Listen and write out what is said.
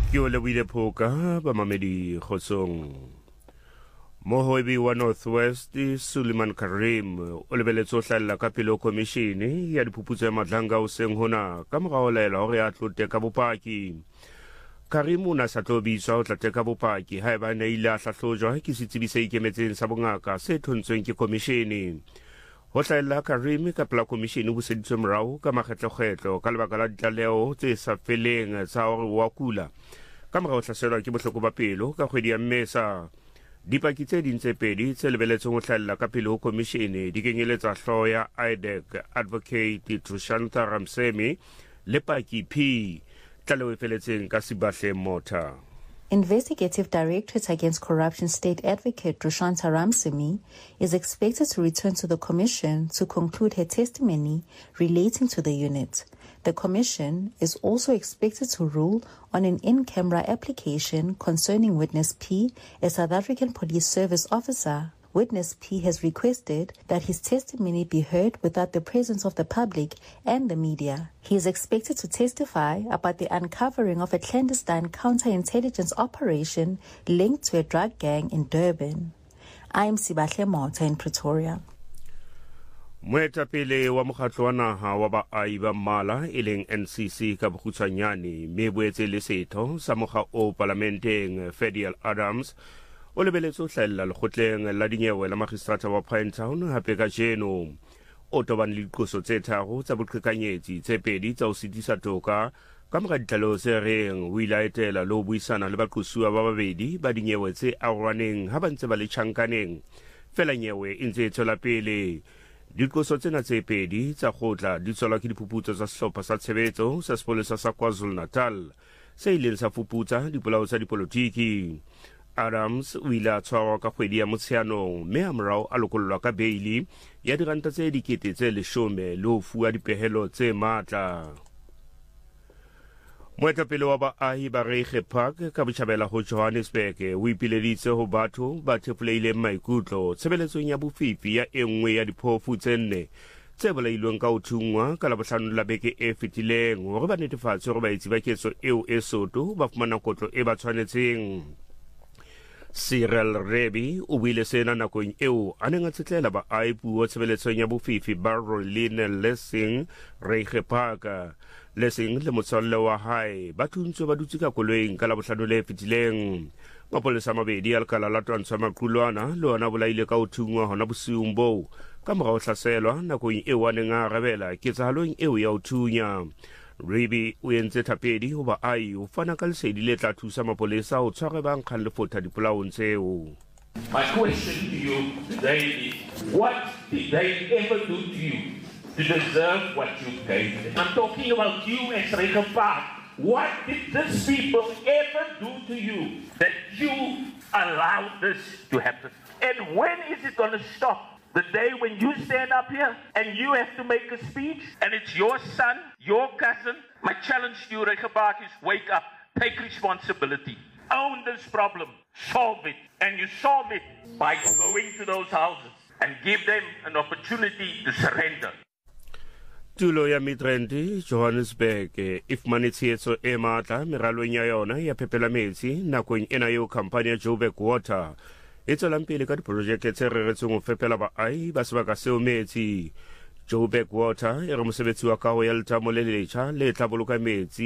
Ke o lebile phoka ba mamedi khotsong Mohoebi wa Northwest Suleiman Karim o lebeletse o hlalla ka pele commission ya diphuputso ya madlanga o seng hona ka morao laela hore a tlote ka bopaki. Karim o na sa tlo bitswa ho tla teka bopaki haeba ne ile a hlahlojwa ke setsebi se ikemetseng sa bongaka se thontsweng ke commission. Ho hlalla Karim ka pela commission ho seditswe morao ka makgetlo-kgetlo ka lebaka la ditlaleho tse sa feleng tsa hore wa kula. Ka morao hlaselwa ke bohloko ba pelo ka kgwedi ya Mmesa. Dipaki tse ding tse pedi tse lebeletseng ho hlalla ka pele ho commission di kenyeletsa hlooho ya IDEC Advocate Trushantha Ramsemi le paki P tlaleho e feletseng ka Sibahle Mota. Investigative Directorate Against Corruption State Advocate Trushantha Ramsemi is expected to return to the Commission to conclude her testimony relating to the unit. The Commission is also expected to rule on an in-camera application concerning Witness P, a South African Police Service officer. Witness P has requested that his testimony be heard without the presence of the public and the media. He is expected to testify about the uncovering of a clandestine counterintelligence operation linked to a drug gang in Durban. I am Sibahle Mota in Pretoria. Moetapele wa mokgatlo wa naha wa baahi ba mmala e leng NCC ka bokgutshwanyane mme boetse le setho sa mokga o parlamenteng Fedial Adams o lebeletse ho hlahella lekgotleng la dinyewe la magistrata wa Pinetown hape ka jeno o tobane le diqoso tse tharo tsa boqhekanyetsi tse pedi tsa ho sitisa toka ka mora ditlaleho tse reng o ile a etela le ho buisana le baqosuwa ba babedi ba dinyewe tse arohaneng ha ba ntse ba le tjhankaneng fela nyewe e ntse e tswela pele. Diqoso tsena tse pedi tsa kgotla di tswelwa ke diphuputso tsa sehlopha sa tshebetso sa sepolesa sa KwaZulu-Natal se ileng sa fuputsa dipolao tsa dipolotiki. Adams o ile a tshwarwa ka kgwedi ya Motsheanong mme a morao a lokollwa ka beili ya diranta tse 10,000 le ho fuwa dipehelo tse matla. Moetapele wa baahi ba Reiche Park ka Botjhabela ho Johannesburg o ipileditse ho batho ba thefuleileng maikutlo tshebeletsong ya bofifi ya enngwe ya diphofu tse 4 tse bolailweng ka ho thungwa ka Labohlano la beke e fetileng hore ba netefatse hore baetsi ba ketso eo e soto ba fumana kotlo e ba tshwanetseng. Cyril Rebi o buile sena nakong eo a neng a tsetlela baahi puo tshebeletsong ya bofifi ba Roline Lessing Reiche Park. Lessing le motswalle wa hae ba thuntswe ba dutse ka koloing ka Labohlano le fetileng. Mapolesa mabedi a lekala la twantsho maqulwana le ona bolaile ka ho thungwa hona bosiung boo ka mora ho hlaselwa nakong eo a neng a arabela ketsahalong eo ya ho thunya. Rebi o entse thapedi ho baahi ho fana ka lesedi le tla thusa mapolesa ho tshwara ba nkgang lefotha dipolaong tseo. My question to you today is, what did they ever do to you to deserve what you gave them? I'm talking about you as Reiche Park. What did these people ever do to you that you allowed this to happen? And when is it going to stop? The day when you stand up here and you have to make a speech and it's your son, your cousin. My challenge to you, Reiche Park, is wake up, take responsibility, own this problem, solve it. And you solve it by going to those houses and give them an opportunity to surrender. Tulo ya Midrand Johannesburg if manitshetso e matla meralong ya yona ya phepela metsi nakong ena eo khampani ya Joburg Water e tswelang pele ka diprojeke tse reretsweng ho fepela baahi ba sebaka seo metsi. Joburg Water e re mosebetsi wa kaho ya letamo le letjha le tla boloka metsi